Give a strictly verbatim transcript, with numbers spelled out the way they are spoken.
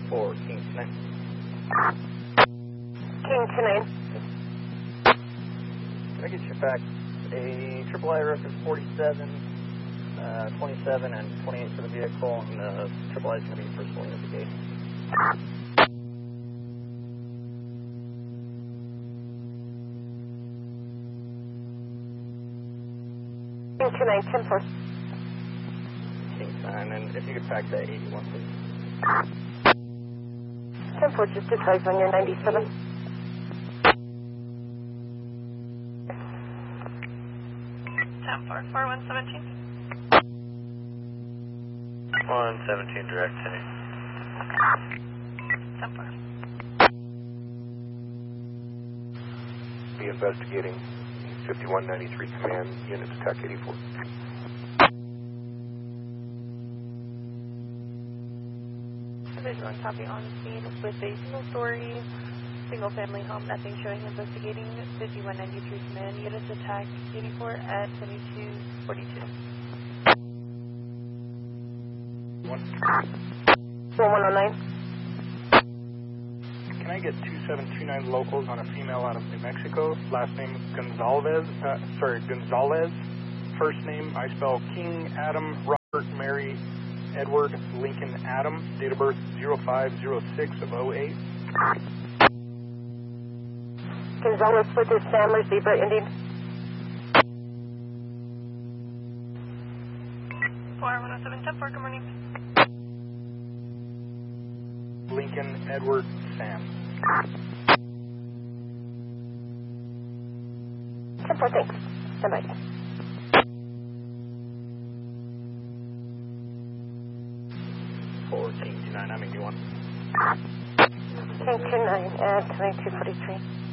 for King two nine. King two nine. Can I get you back a triple I reference forty-seven, uh, twenty-seven, and twenty-eight for the vehicle, and uh, triple I is going to be personally at the gate. King two nine, ten four. King two nine, and if you could pack that eighty-one, please. ten four, just advise on your ninety-seven. ten four, four one seventeen. one seventeen, direct heading. ten four. Be investigating fifty-one ninety-three command, units T A C eighty-four. Visual and copy on scene with a single story, single family home, nothing showing, investigating fifty-one ninety-three command, units attack eighty-four at twenty-two forty-two. One. one oh nine. Can I get two seven two nine locals on a female out of New Mexico? Last name Gonzalez, uh, sorry, Gonzalez. First name, I spell King, Adam, Robert, Mary, Edward, Lincoln, Adam. Date of birth zero five zero six of oh eight. Gonzalez with his Sandler Zebra Indian. four one oh seven, ten four, good morning. Lincoln, Edward, Sam. ten four, thanks. Stand by. For King two nine, I'm eighty-one. King two nine at twenty-two forty-three.